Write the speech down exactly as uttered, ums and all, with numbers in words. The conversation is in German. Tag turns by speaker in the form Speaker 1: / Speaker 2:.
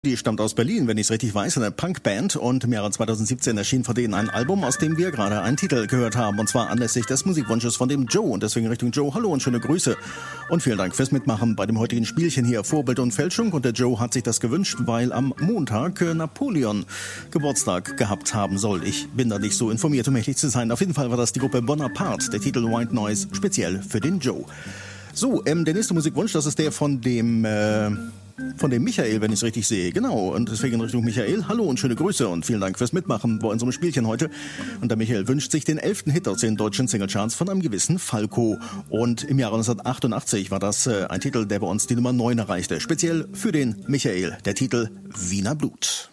Speaker 1: Die stammt aus Berlin, wenn ich es richtig weiß, eine Punkband, und im Jahre zweitausendsiebzehn erschien von denen ein Album, aus dem wir gerade einen Titel gehört haben, und zwar anlässlich des Musikwunsches von dem Joe, und deswegen Richtung Joe, hallo und schöne Grüße und vielen Dank fürs Mitmachen bei dem heutigen Spielchen hier, Vorbild und Fälschung, und der Joe hat sich das gewünscht, weil am Montag äh, Napoleon Geburtstag gehabt haben soll. Ich bin da nicht so informiert, um ehrlich zu sein. Auf jeden Fall war das die Gruppe Bonaparte, der Titel White Noise, speziell für den Joe. So, ähm, der nächste Musikwunsch, das ist der von dem... Äh, Von dem Michael, wenn ich es richtig sehe. Genau, und deswegen in Richtung Michael. Hallo und schöne Grüße und vielen Dank fürs Mitmachen bei unserem Spielchen heute. Und der Michael wünscht sich den elften Hit aus den deutschen Singlecharts von einem gewissen Falco. Und im Jahre neunzehnhundertachtundachtzig war das äh, ein Titel, der bei uns die Nummer neun erreichte. Speziell für den Michael, der Titel Wiener Blut.